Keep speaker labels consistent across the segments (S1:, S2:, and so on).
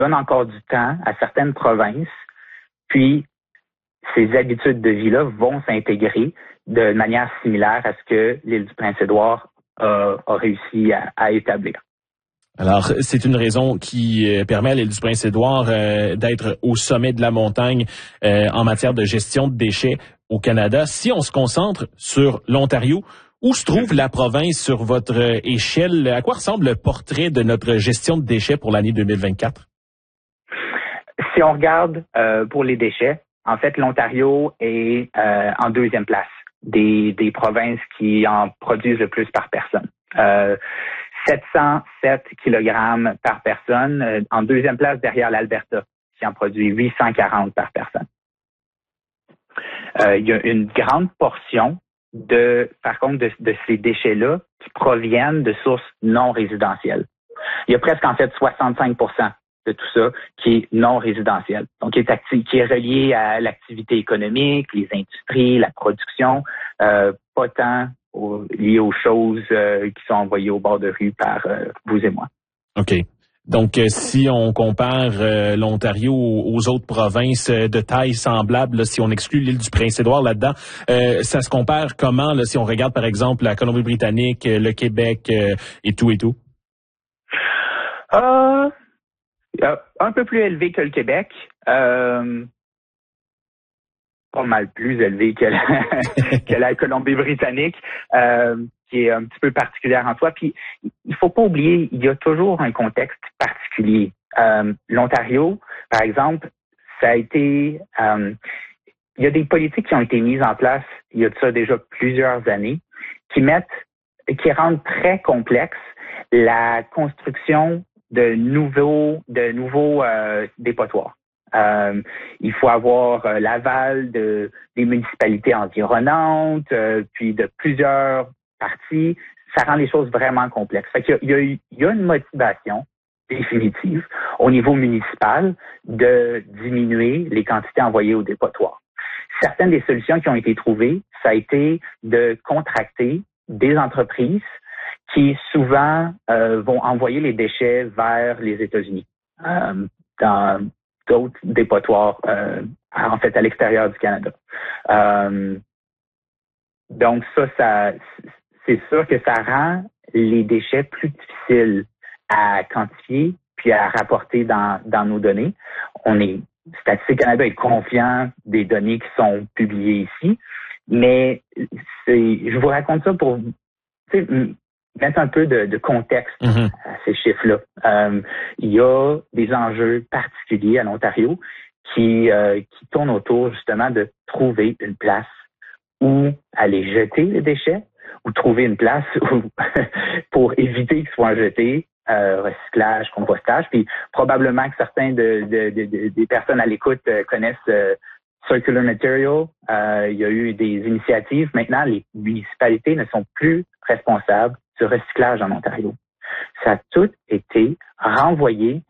S1: donne encore du temps à certaines provinces, puis ces habitudes de vie-là vont s'intégrer de manière similaire à ce que l'île du Prince-Édouard a réussi à établir.
S2: Alors, c'est une raison qui permet à l'île du Prince-Édouard d'être au sommet de la montagne en matière de gestion de déchets au Canada. Si on se concentre sur l'Ontario, où se trouve la province sur votre échelle? À quoi ressemble le portrait de notre gestion de déchets pour l'année 2024?
S1: Si on regarde pour les déchets, en fait, l'Ontario est en deuxième place des provinces qui en produisent le plus par personne. 707 kilogrammes par personne, en deuxième place derrière l'Alberta, qui en produit 840 par personne. Il y a une grande portion par contre, de ces déchets-là qui proviennent de sources non résidentielles. Il y a presque en fait 65% de tout ça qui est non résidentiel. Donc, qui est relié à l'activité économique, les industries, la production, pas tant lié aux choses qui sont envoyées au bord de rue par vous et moi.
S2: OK. Donc, si on compare l'Ontario aux autres provinces de taille semblable, là, si on exclut l'île du Prince-Édouard là-dedans, ça se compare comment là, si on regarde par exemple la Colombie-Britannique, le Québec et tout?
S1: Un peu plus élevé que le Québec. Pas mal plus élevé que la Colombie-Britannique, qui est un petit peu particulière en soi. Puis, il faut pas oublier, il y a toujours un contexte particulier. L'Ontario, par exemple, ça a été... il y a des politiques qui ont été mises en place il y a de ça déjà plusieurs années, qui rendent très complexe la construction de nouveaux dépotoirs. Il faut avoir l'aval des municipalités environnantes, puis de plusieurs parties. Ça rend les choses vraiment complexes. Fait qu'il y a une motivation définitive au niveau municipal de diminuer les quantités envoyées au dépotoir. Certaines des solutions qui ont été trouvées, ça a été de contracter des entreprises qui souvent vont envoyer les déchets vers les États-Unis, dans d'autres dépotoirs, en fait, à l'extérieur du Canada. Donc ça, c'est sûr que ça rend les déchets plus difficiles à quantifier puis à rapporter dans nos données. Statistique Canada est confiant des données qui sont publiées ici, mais je vous raconte ça pour mettre un peu de contexte à ces chiffres-là. Il y a des enjeux particuliers à l'Ontario qui tournent autour justement de trouver une place où aller jeter les déchets ou trouver une place pour éviter qu'ils soient jetés, recyclage, compostage. Puis probablement que certains des personnes à l'écoute connaissent Circular Material. Il y a eu des initiatives. Maintenant, les municipalités ne sont plus responsables du recyclage en Ontario. Ça a tout été renvoyé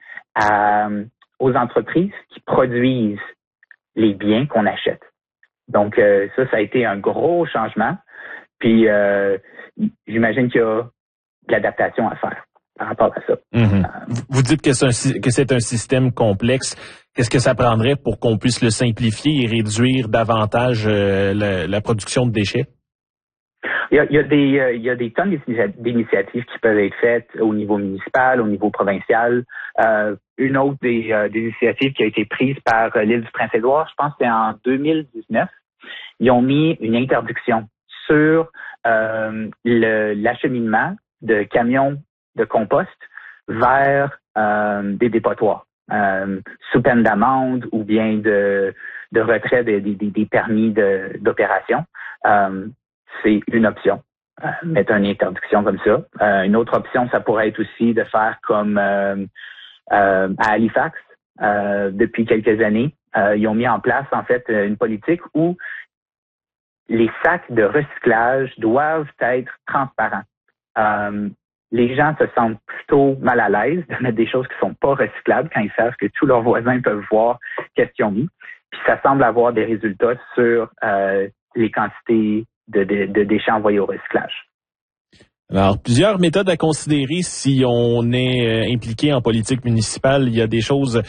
S1: aux entreprises qui produisent les biens qu'on achète. Donc, ça a été un gros changement. Puis, j'imagine qu'il y a de l'adaptation à faire par rapport à ça.
S2: Vous dites que c'est un système complexe. Qu'est-ce que ça prendrait pour qu'on puisse le simplifier et réduire davantage la production de déchets?
S1: Il y a des tonnes d'initiatives qui peuvent être faites au niveau municipal, au niveau provincial. Une autre des initiatives qui a été prise par l'île du Prince-Édouard, je pense que c'est en 2019, ils ont mis une interdiction sur l'acheminement de camions de compost vers des dépotoirs, sous peine d'amende ou bien de retrait des permis d'opération. C'est une option, mettre une interdiction comme ça. Une autre option, ça pourrait être aussi de faire comme à Halifax, depuis quelques années. Ils ont mis en place, en fait, une politique où les sacs de recyclage doivent être transparents. Les gens se sentent plutôt mal à l'aise de mettre des choses qui sont pas recyclables quand ils savent que tous leurs voisins peuvent voir qu'est-ce qu'ils ont mis. Puis ça semble avoir des résultats sur les quantités de déchets envoyés au recyclage.
S2: Alors, plusieurs méthodes à considérer si on est impliqué en politique municipale. Il y a des choses